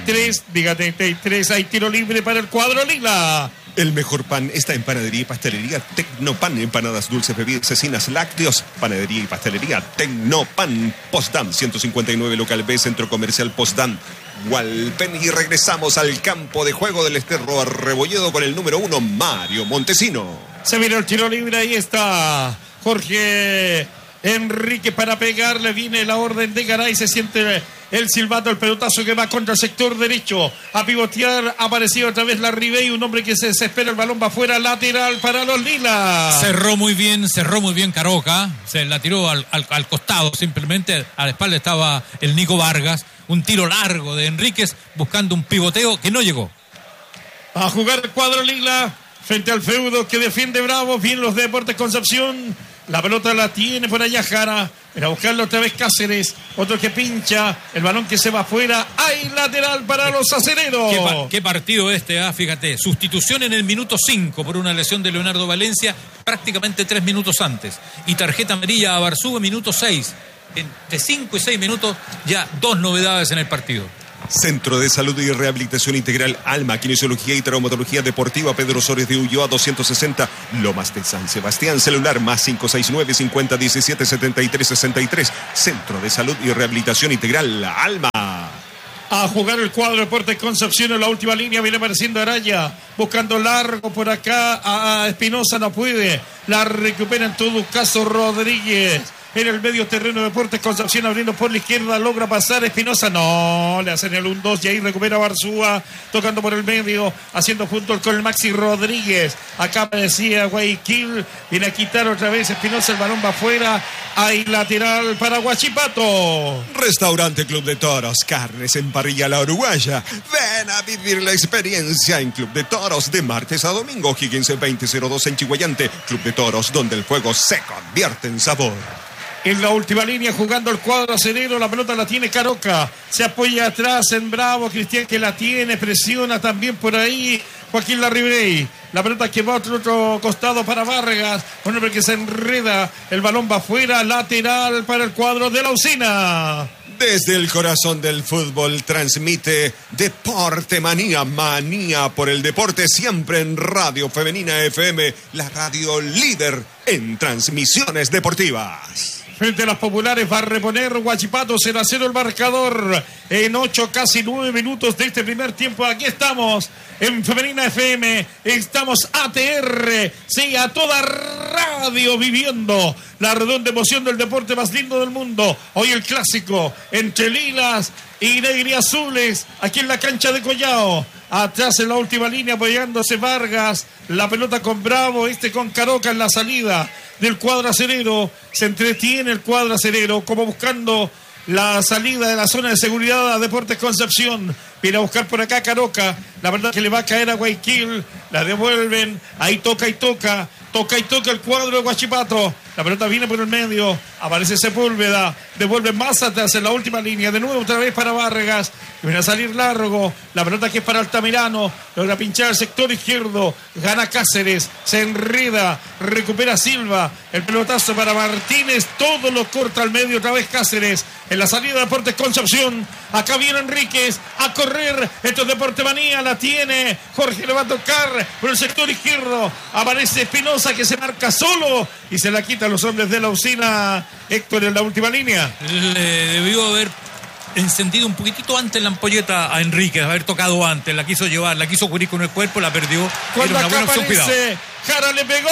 33, hay tiro libre para el cuadro lila.
El mejor pan está en Panadería y Pastelería Tecnopan. Empanadas dulces, bebidas, cecinas, lácteos. Panadería y Pastelería Tecnopan. Postdam 159, local B, Centro Comercial Postdam Hualpén. Y regresamos al campo de juego del Cerro Arrebolledo con el número 1, Mario Montesino.
Se viene el tiro libre, ahí está Jorge Enrique para pegarle. Viene la orden de Garay, se siente el silbato, el pelotazo que va contra el sector derecho. A pivotear, ha aparecido otra vez la Ribey, un hombre que se desespera, el balón va afuera, lateral para los lilas.
Cerró muy bien Caroca, se la tiró al costado, simplemente a la espalda estaba el Nico Vargas. Un tiro largo de Enríquez buscando un pivoteo que no llegó.
A jugar el cuadro lila frente al feudo que defiende Bravo. Bien los Deportes Concepción. La pelota la tiene por allá Jara. Era buscarlo otra vez Cáceres. Otro que pincha. El balón que se va afuera. Hay lateral para los acereros.
¿Qué partido fíjate. Sustitución en el minuto 5 por una lesión de Leonardo Valencia. Prácticamente 3 minutos antes. Y tarjeta amarilla a Barzúa, minuto 6. Entre 5 y 6 minutos ya 2 novedades en el partido.
Centro de Salud y Rehabilitación Integral Alma, Kinesiología y Traumatología Deportiva Pedro Sores de Ulloa 260, Lomas de San Sebastián. Celular más 569-5017-7363. Centro de Salud y Rehabilitación Integral Alma.
A jugar el cuadro Deportes Concepción en la última línea. Viene apareciendo Araya, buscando largo por acá a Espinosa, no puede. La recupera en todo caso Rodríguez. En el medio terreno de Deportes Concepción, abriendo por la izquierda, logra pasar Espinosa, no, le hacen el 1-2 y ahí recupera Barzúa, tocando por el medio, haciendo junto con el Maxi Rodríguez. Acá aparecía Guayaquil, viene a quitar otra vez Espinosa, el balón va afuera, hay lateral para Huachipato.
Restaurante Club de Toros, carnes en parrilla La Uruguaya. Ven a vivir la experiencia en Club de Toros de martes a domingo, Higgins 2002 en Chihuayante. Club de Toros, donde el juego se convierte en sabor.
En la última línea jugando el cuadro acerero, la pelota la tiene Caroca, se apoya atrás en Bravo, Cristian que la tiene, presiona también por ahí Joaquín Larribey. La pelota que va a otro costado para Vargas, un hombre que se enreda, el balón va afuera, lateral para el cuadro de la Usina.
Desde el corazón del fútbol transmite Deporte Manía, manía por el deporte, siempre en Radio Femenina FM, la radio líder en transmisiones deportivas.
Frente a las populares va a reponer Huachipato 0-0 el marcador en 8, casi 9 minutos de este primer tiempo. Aquí estamos en Femenina FM, estamos ATR, sí, a toda radio viviendo la redonda emoción del deporte más lindo del mundo. Hoy el clásico entre lilas y negriazules aquí en la cancha de Collao. Atrás en la última línea apoyándose Vargas, la pelota con Bravo, con Caroca en la salida del cuadro acerero. Se entretiene el cuadro acerero como buscando la salida de la zona de seguridad a Deportes Concepción. Viene a buscar por acá Caroca, la verdad que le va a caer a Guayaquil, la devuelven, ahí toca el cuadro de Huachipato. La pelota viene por el medio, aparece Sepúlveda, devuelve más atrás en la última línea, de nuevo otra vez para Vargas, que viene a salir largo, la pelota que es para Altamirano, logra pinchar al sector izquierdo, gana Cáceres, se enreda, recupera Silva, el pelotazo para Martínez, todo lo corta al medio, otra vez Cáceres, en la salida de Deportes Concepción, acá viene Enríquez, a correr, esto es Deporte Manía, la tiene, Jorge le va a tocar por el sector izquierdo, aparece Espinosa que se marca solo y se la quita a los hombres de la Usina. Héctor en la última línea.
Le debió haber encendido un poquitito antes la ampolleta a Enríquez, haber tocado antes, la quiso llevar, la quiso cubrir con el cuerpo, la perdió.
Cuando acá aparece, Jara le pegó.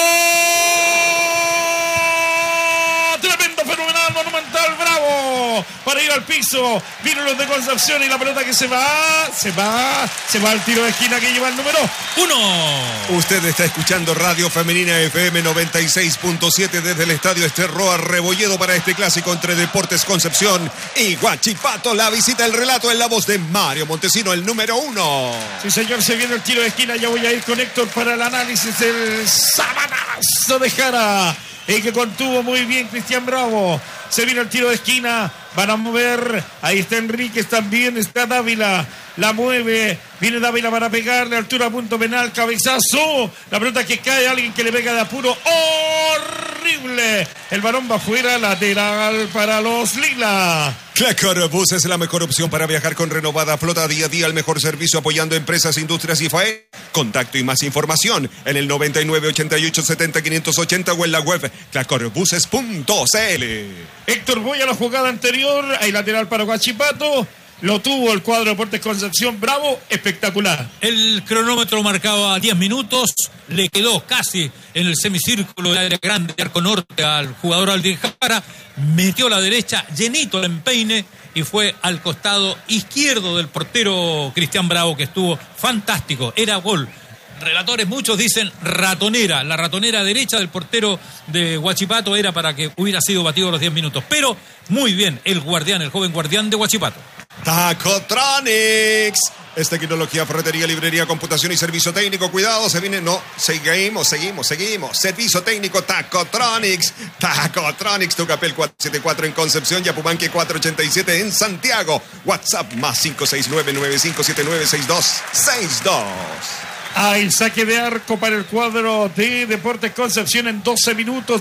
Tremendo, fenomenal, monumental, Bravo, para ir al piso. Vienen los de Concepción y la pelota que se va al tiro de esquina que lleva el número 1.
Usted está escuchando Radio Femenina FM 96.7 desde el Estadio Cerro Arrebolledo para este clásico entre Deportes Concepción y Huachipato. La visita, el relato en la voz de Mario Montesino, el número 1.
Sí, señor, se viene el tiro de esquina. Ya voy a ir con Héctor para el análisis del sabanazo de Jara. Y que contuvo muy bien Cristian Bravo. Se viene el tiro de esquina. Van a mover. Ahí está Enríquez también. Está Dávila. la mueve, viene Dávila para pegarle, altura, punto penal, cabezazo, la pelota que cae, alguien que le pega de apuro, horrible, el balón va afuera, lateral para los Lila.
Clacarbus es la mejor opción para viajar con renovada flota día a día, el mejor servicio apoyando empresas, industrias y FAE. Contacto y más información en el 99 88 70 580 o en la web clacarbuses.cl.
Héctor, voy a la jugada anterior, hay lateral para Huachipato. Lo tuvo el cuadro de Deportes Concepción, bravo, espectacular.
El cronómetro marcaba 10 minutos, le quedó casi en el semicírculo del área grande, arco norte al jugador Aldir Jara, metió la derecha, llenito el empeine y fue al costado izquierdo del portero Cristian Bravo, que estuvo fantástico, era gol. Relatores muchos dicen ratonera, la ratonera derecha del portero de Huachipato era para que hubiera sido batido a los 10 minutos, pero muy bien el guardián, el joven guardián de Huachipato.
Tacotronics es tecnología, ferretería, librería, computación y servicio técnico. Cuidado, se viene, no, seguimos. Servicio técnico Tacotronics. Tacotronics, Tucapel 474 en Concepción y Apumanque 487 en Santiago. WhatsApp más 569-9579-6262.
Hay saque de arco para el cuadro de Deportes Concepción en 12 minutos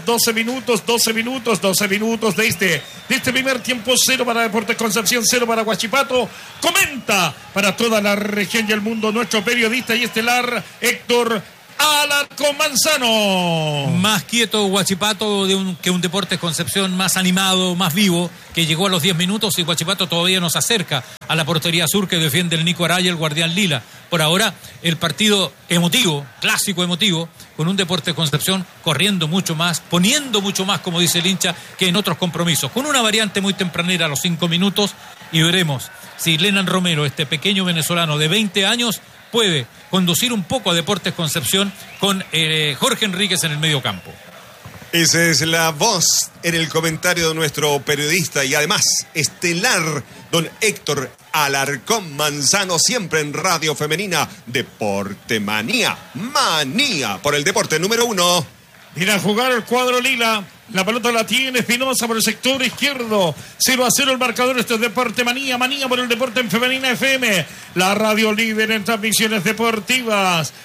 de este primer tiempo. 0 para Deportes Concepción, 0 para Huachipato. Comenta para toda la región y el mundo nuestro periodista y estelar Héctor Alarcón Manzano.
Más quieto Huachipato que un Deportes Concepción, más animado, más vivo, que llegó a los 10 minutos y Huachipato todavía nos acerca a la portería sur que defiende el Nico Araya, el guardián Lila. Por ahora, el partido emotivo, clásico emotivo, con un Deportes Concepción corriendo mucho más, poniendo mucho más, como dice el hincha, que en otros compromisos. Con una variante muy tempranera a los 5 minutos y veremos si Lenan Romero, este pequeño venezolano de 20 años, puede conducir un poco a Deportes Concepción con Jorge Enríquez en el medio campo.
Esa es la voz en el comentario de nuestro periodista y además estelar, don Héctor Alarcón Manzano, siempre en Radio Femenina, Deporte Manía por el deporte número 1.
Viene a jugar el cuadro Lila. La pelota la tiene Espinosa por el sector izquierdo. 0-0 el marcador. Esto es Deporte Manía por el deporte en Femenina FM. La radio líder en transmisiones deportivas.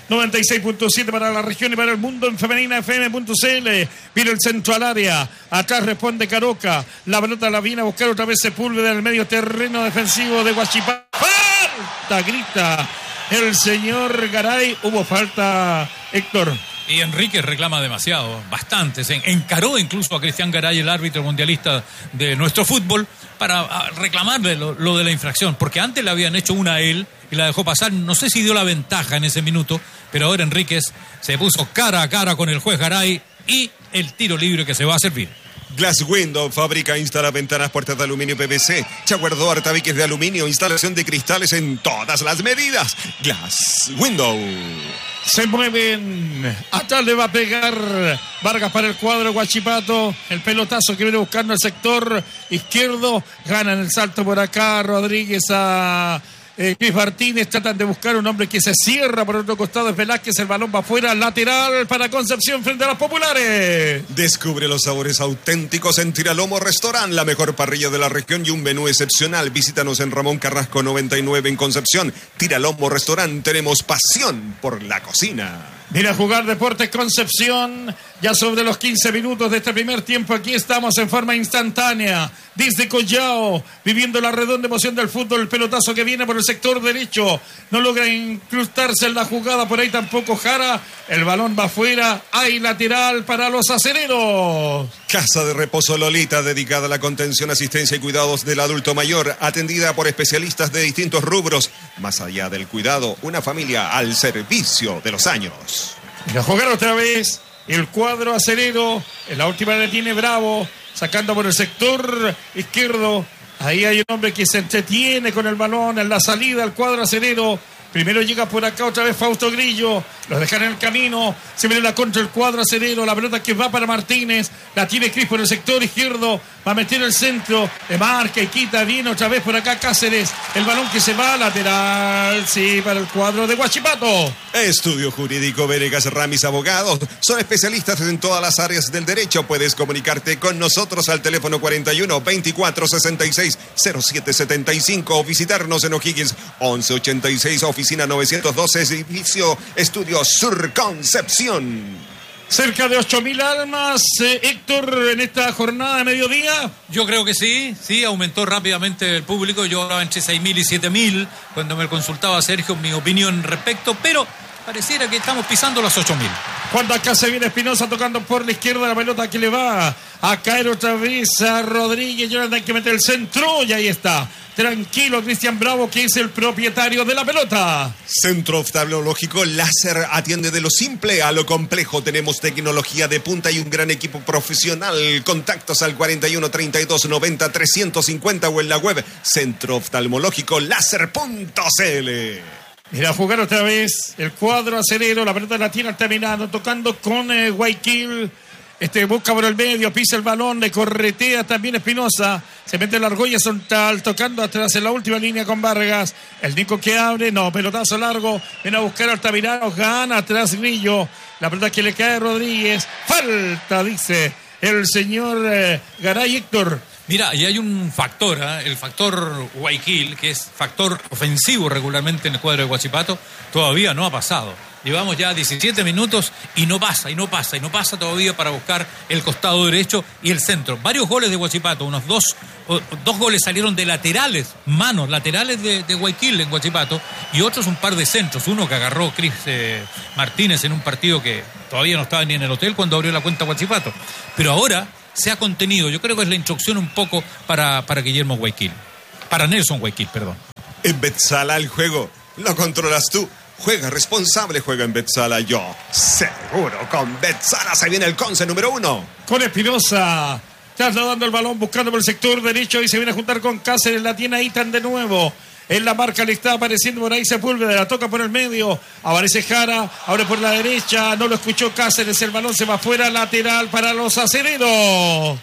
96.7 para la región y para el mundo en femeninafm.cl. Viene el centro al área. Atrás responde Caroca. La pelota la viene a buscar otra vez Sepúlveda en el medio terreno defensivo de Huachipato. ¡Falta! Grita el señor Garay. Hubo falta, Héctor.
Y Enríquez reclama demasiado, bastante. Se encaró incluso a Cristian Garay, el árbitro mundialista de nuestro fútbol, para reclamarle lo de la infracción. Porque antes le habían hecho una a él y la dejó pasar. No sé si dio la ventaja en ese minuto, pero ahora Enríquez se puso cara a cara con el juez Garay y el tiro libre que se va a servir.
Glass Window, fábrica, instala ventanas, puertas de aluminio y PVC. Shower door, tabiques de aluminio, instalación de cristales en todas las medidas. Glass Window.
Se mueven. Atrás le va a pegar Vargas para el cuadro Huachipato. El pelotazo que viene buscando el sector izquierdo. Ganan el salto por acá Rodríguez a Luis Martínez. Tratan de buscar un hombre que se cierra por otro costado. Es Velázquez. El balón va afuera. Lateral para Concepción frente a los populares.
Descubre los sabores auténticos en Tiralomo Restaurant, la mejor parrilla de la región y un menú excepcional. Visítanos en Ramón Carrasco 99 en Concepción. Tiralomo Restaurant, tenemos pasión por la cocina.
Mira a jugar Deportes Concepción, ya sobre los 15 minutos de este primer tiempo. Aquí estamos en forma instantánea, desde Collao, viviendo la redonda emoción del fútbol. El pelotazo que viene por el sector derecho, no logra incrustarse en la jugada, por ahí tampoco Jara. El balón va afuera, hay lateral para los acereros.
Casa de Reposo Lolita, dedicada a la contención, asistencia y cuidados del adulto mayor, atendida por especialistas de distintos rubros. Más allá del cuidado, una familia al servicio de los años.
Y a jugar otra vez el cuadro acerero. En la última le tiene Bravo, sacando por el sector izquierdo. Ahí hay un hombre que se entretiene con el balón en la salida al cuadro acerero. Primero llega por acá otra vez Fausto Grillo. Los dejan en el camino. Se viene la contra el cuadro acerero. La pelota que va para Martínez. La tiene Crispo en el sector izquierdo. Va a meter el centro. Le marca y quita. Viene otra vez por acá Cáceres. El balón que se va lateral. Sí, para el cuadro de Huachipato.
Estudio Jurídico Venegas Ramis Abogados. Son especialistas en todas las áreas del derecho. Puedes comunicarte con nosotros al teléfono 41 24 66 07 75 o visitarnos en O'Higgins 1186, oficina 912, edificio Estudio Sur Concepción.
Cerca de 8.000 almas, Héctor, en esta jornada de mediodía.
Yo creo que sí, aumentó rápidamente el público. Yo hablaba entre 6.000 y 7.000 cuando me consultaba Sergio mi opinión respecto, pero pareciera que estamos pisando las 8.000.
Cuando acá se viene Espinosa tocando por la izquierda, la pelota que le va a caer otra vez a Rodríguez. Jonathan hay que meter el centro y ahí está. Tranquilo, Cristian Bravo, que es el propietario de la pelota.
Centro Oftalmológico Láser atiende de lo simple a lo complejo. Tenemos tecnología de punta y un gran equipo profesional. Contactos al 41 32 90 350 o en la web centrooftalmológicoláser.cl.
Mira, a jugar otra vez el cuadro acerero. La pelota la tiene terminado, tocando con Guayaquil. Busca por el medio, pisa el balón, le corretea también Espinosa. Se mete en la argolla frontal, tocando atrás en la última línea con Vargas. El Nico que abre, no, pelotazo largo. Viene a buscar a Altamirano, gana atrás Grillo. La pelota que le cae a Rodríguez. Falta, dice el señor Garay Héctor.
Mira, y hay un factor, el factor Guayaquil, que es factor ofensivo regularmente en el cuadro de Huachipato, todavía no ha pasado. Llevamos ya 17 minutos y no pasa todavía para buscar el costado derecho y el centro. Varios goles de Huachipato, unos dos goles salieron de laterales, manos laterales de Guayaquil en Huachipato, y otros un par de centros. Uno que agarró Cris Martínez en un partido que todavía no estaba ni en el hotel cuando abrió la cuenta Huachipato. Pero ahora se ha contenido. Yo creo que es la instrucción un poco para Guillermo Guayaquil. Para Nelson Guayaquil, perdón.
En Betzala el juego lo controlas tú. Juega responsable, juega en Betzala. Yo seguro con Betzala se viene el Conce número 1.
Con Espinosa trasladando el balón, buscando por el sector derecho y se viene a juntar con Cáceres. La tiene Itan de nuevo. En la marca le está apareciendo por ahí Sepúlveda, la toca por el medio, aparece Jara, abre por la derecha, no lo escuchó Cáceres, el balón se va afuera, lateral para los acereros.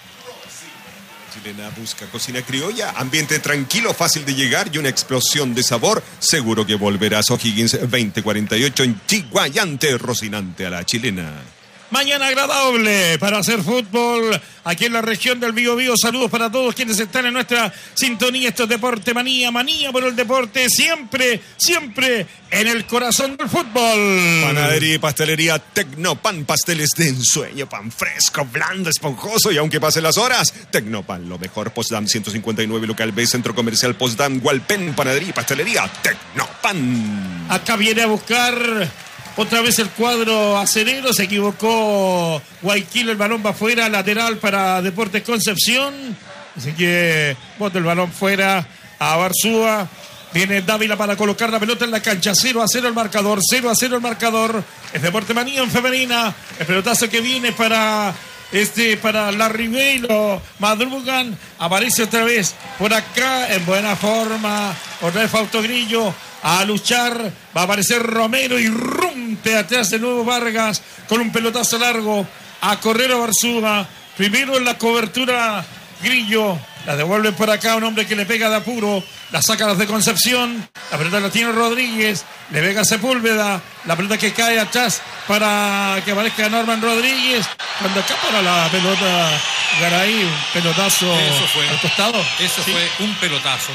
Chilena busca cocina criolla, ambiente tranquilo, fácil de llegar y una explosión de sabor. Seguro que volverás. O'Higgins 2048 en Chiguayante, Rocinante a la chilena.
Mañana agradable para hacer fútbol aquí en la región del Biobío. Saludos para todos quienes están en nuestra sintonía. Esto es Deporte Manía, manía por el deporte, siempre, siempre en el corazón del fútbol.
Panadería y pastelería Tecnopan, pasteles de ensueño, pan fresco, blando, esponjoso y aunque pasen las horas, Tecnopan, lo mejor. Potsdam 159, local B, Centro Comercial Potsdam, Hualpén, panadería y pastelería Tecnopan.
Acá viene a buscar otra vez el cuadro acerero, se equivocó Guayaquil, el balón va fuera, lateral para Deportes Concepción, así que bota el balón fuera a Barzúa. Viene Dávila para colocar la pelota en la cancha. 0-0 el marcador, 0-0 el marcador. Es Deporte Manía en femenina. El pelotazo que viene para la Ribeiro, madrugan, aparece otra vez por acá en buena forma, otra vez Fausto Grillo a luchar, va a aparecer Romero y rumpe atrás de nuevo Vargas con un pelotazo largo a correr a Barzúa, primero en la cobertura Grillo, la devuelve por acá un hombre que le pega de apuro, la saca desde Concepción, la pelota la tiene Rodríguez, le pega a Sepúlveda, la pelota que cae atrás para que aparezca Norman Rodríguez, cuando acá para la pelota Garay, un pelotazo al costado.
Eso sí. Fue un pelotazo,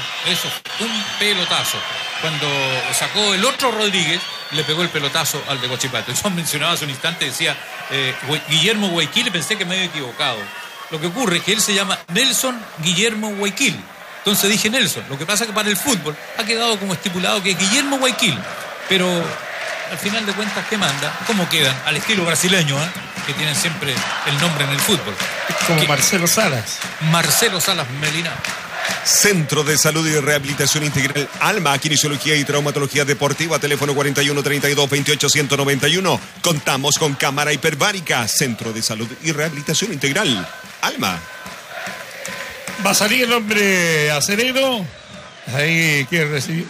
cuando sacó el otro Rodríguez, le pegó el pelotazo al de Huachipato. Yo mencionaba hace un instante, decía Guillermo Guayaquil, y pensé que me había equivocado. Lo que ocurre es que él se llama Nelson Guillermo Guayaquil. Entonces dije Nelson. Lo que pasa es que para el fútbol ha quedado como estipulado que es Guillermo Guayaquil. Pero al final de cuentas, ¿qué manda? ¿Cómo quedan? Al estilo brasileño, que tienen siempre el nombre en el fútbol.
Como Marcelo Salas.
Marcelo Salas Melina.
Centro de Salud y Rehabilitación Integral Alma, Kinesiología y Traumatología Deportiva, teléfono 41 32 28 191. Contamos con cámara hiperbárica. Centro de Salud y Rehabilitación Integral Alma.
Va a salir el hombre acerero. Ahí quiere recibir.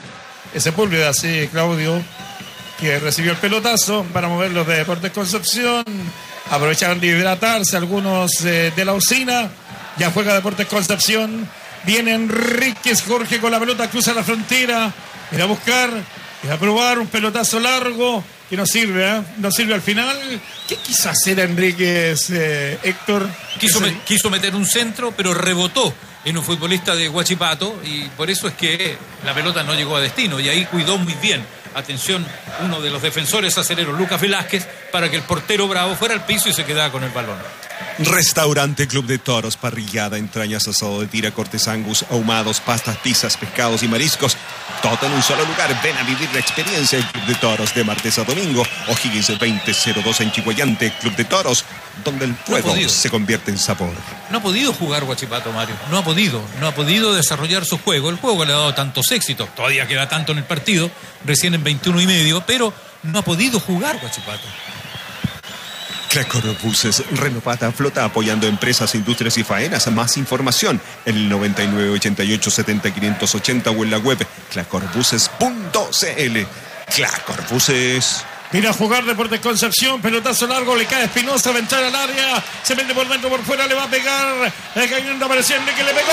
Sepúlveda, sí, Claudio, que recibió el pelotazo para mover los de Deportes Concepción. Aprovecharon de hidratarse algunos de la usina. Ya juega Deportes Concepción. Viene Enríquez Jorge con la pelota, cruza la frontera. Ir a buscar, ir a probar un pelotazo largo que no sirve, ¿eh? No sirve al final. ¿Qué quiso hacer Enríquez, Héctor?
Quiso meter un centro, pero rebotó en un futbolista de Huachipato y por eso es que la pelota no llegó a destino. Y ahí cuidó muy bien, atención, uno de los defensores aceleros, Lucas Velázquez, para que el portero Bravo fuera al piso y se quedara con el balón.
Restaurante Club de Toros, parrillada, entrañas, asado de tira, cortes angus, ahumados, pastas, pizzas, pescados y mariscos. Todo en un solo lugar. Ven a vivir la experiencia del Club de Toros de martes a domingo. O'Higgins 2002 en Chihuayante. Club de Toros, donde el fuego se convierte en sabor.
No ha podido jugar Huachipato, Mario. No ha podido desarrollar su juego. El juego le ha dado tantos éxitos. Todavía queda tanto en el partido, recién en 21:30, pero no ha podido jugar Huachipato.
Clacor Buses, renovada flota apoyando empresas, industrias y faenas. Más información en el 9988-70-580 o en la web clacorbuses.cl. Clacor Buses.
Mira a jugar Deportes Concepción, pelotazo largo, le cae Espinosa, va a entrar al área, se mete por dentro, por fuera, le va a pegar, cayendo apareciendo que le pegó.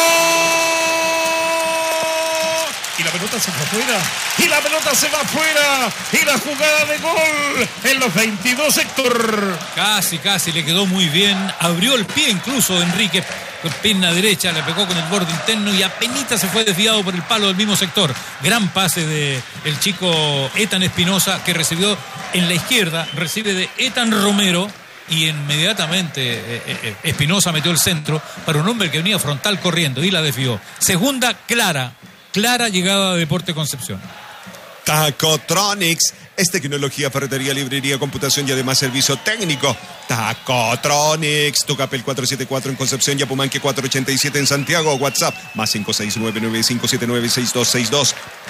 Y la pelota se va afuera. Y la jugada de gol en los 22, Héctor.
Casi, le quedó muy bien. Abrió el pie incluso Enrique, con pierna derecha, le pegó con el borde interno y apenas se fue desviado por el palo del mismo sector. Gran pase de el chico Ethan Espinosa, que recibió en la izquierda, recibe de Ethan Romero. Y inmediatamente Espinosa metió el centro para un hombre que venía frontal corriendo y la desvió. Segunda clara llegada de Deportes Concepción.
Tacotronics es tecnología, ferretería, librería, computación y además servicio técnico. Tacotronics, Tucapel 474 en Concepción y Apumanque 487 en Santiago. WhatsApp más 569-9579-6262.